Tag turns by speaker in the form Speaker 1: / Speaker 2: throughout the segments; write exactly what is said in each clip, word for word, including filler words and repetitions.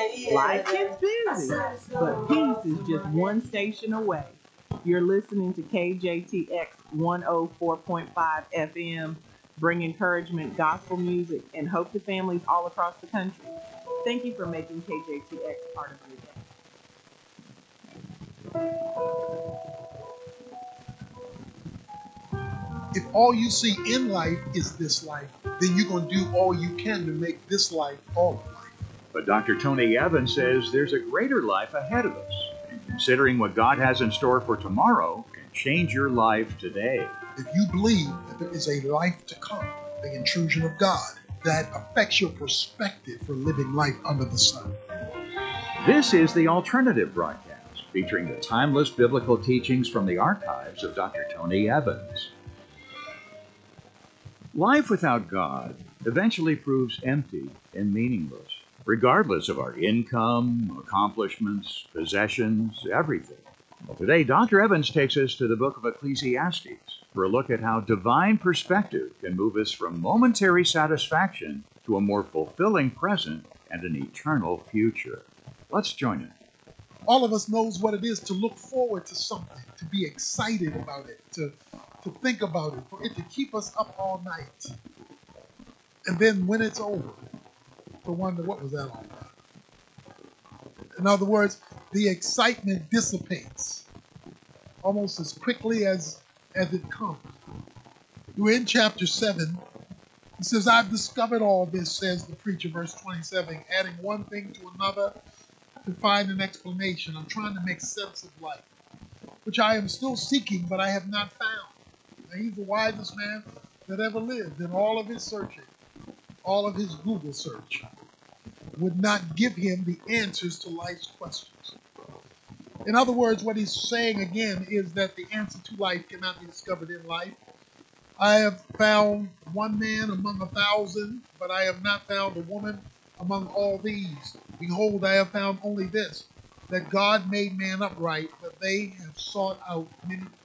Speaker 1: Life gets busy, but peace is just one station away. You're listening to K J T X one oh four point five F M, bring encouragement, gospel music, and hope to families all across the country. Thank you for making K J T X part of your day.
Speaker 2: If all you see in life is this life, then you're going to do all you can to make this life all of life.
Speaker 3: But Doctor Tony Evans says there's a greater life ahead of us. And considering what God has in store for tomorrow can change your life today.
Speaker 2: If you believe that there is a life to come, the intrusion of God, that affects your perspective for living life under the sun.
Speaker 3: This is the Alternative Broadcast, featuring the timeless biblical teachings from the archives of Doctor Tony Evans. Life without God eventually proves empty and meaningless, regardless of our income, accomplishments, possessions, everything. Well, today, Doctor Evans takes us to the book of Ecclesiastes for a look at how divine perspective can move us from momentary satisfaction to a more fulfilling present and an eternal future. Let's join him.
Speaker 2: All of us knows what it is to look forward to something, to be excited about it, to to think about it, for it to keep us up all night. And then when it's over, to wonder what was that all about. In other words, the excitement dissipates almost as quickly as, as it comes. We're in chapter seven. It says, I've discovered all this, says the preacher, verse twenty-seven, adding one thing to another to find an explanation. I'm trying to make sense of life, which I am still seeking, but I have not found. Now, he's the wisest man that ever lived, and all of his searching, all of his Google search, would not give him the answers to life's questions. In other words, what he's saying again is that the answer to life cannot be discovered in life. I have found one man among a thousand, but I have not found a woman among all these. Behold, I have found only this, that God made man upright, but they have sought out many places.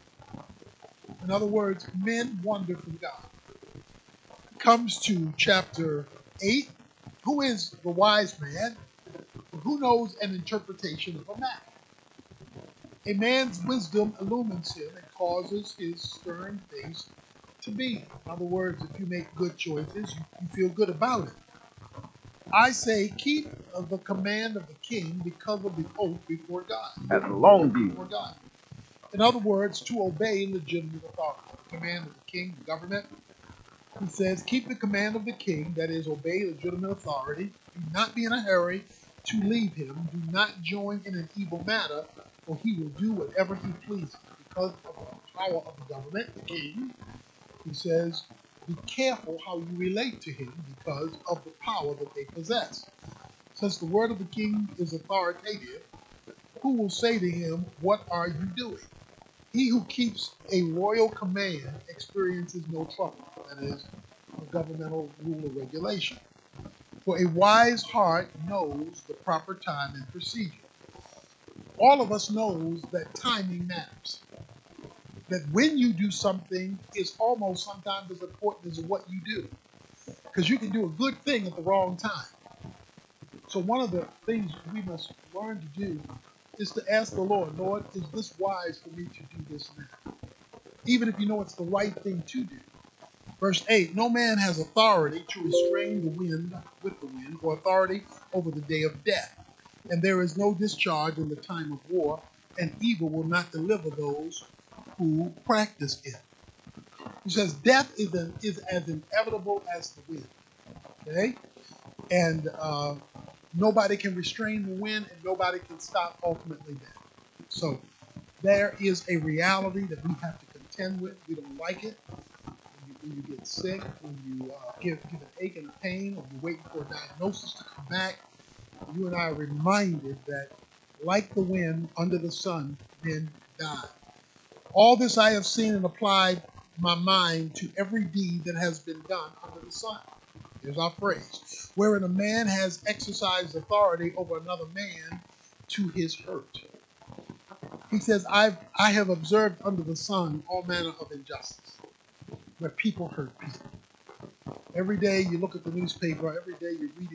Speaker 2: In other words, men wander from God. It comes to chapter eight. Who is the wise man? Who knows an interpretation of a matter? A man's wisdom illumines him and causes his stern face to beam. In other words, if you make good choices, you, you feel good about it. I say, keep the command of the king because of the oath before God.
Speaker 4: At Longview.
Speaker 2: Before God. In other words, to obey legitimate authority. The command of the king, the government. He says, keep the command of the king, that is, obey legitimate authority. Do not be in a hurry to leave him. Do not join in an evil matter, for he will do whatever he pleases. Because of the power of the government, the king, he says, be careful how you relate to him because of the power that they possess. Since the word of the king is authoritative, who will say to him, what are you doing? He who keeps a royal command experiences no trouble. That is, a governmental rule or regulation. For a wise heart knows the proper time and procedure. All of us knows that timing matters. That when you do something is almost sometimes as important as what you do. Because you can do a good thing at the wrong time. So one of the things we must learn to do is to ask the Lord, Lord, is this wise for me to do this now? Even if you know it's the right thing to do. Verse eight, no man has authority to restrain the wind with the wind, or authority over the day of death. And there is no discharge in the time of war, and evil will not deliver those who practice it. He says death is, an, is as inevitable as the wind. Okay? And uh, nobody can restrain the wind, and nobody can stop ultimately death. So there is a reality that we have to contend with. We don't like it. When you get sick, when you uh, give, give an ache and a pain, or you're waiting for a diagnosis to come back, you and I are reminded that, like the wind under the sun, men die. All this I have seen and applied my mind to every deed that has been done under the sun. Here's our phrase. Wherein a man has exercised authority over another man to his hurt. He says, I've, I have observed under the sun all manner of injustice, where people hurt people. Every day you look at the newspaper, every day you read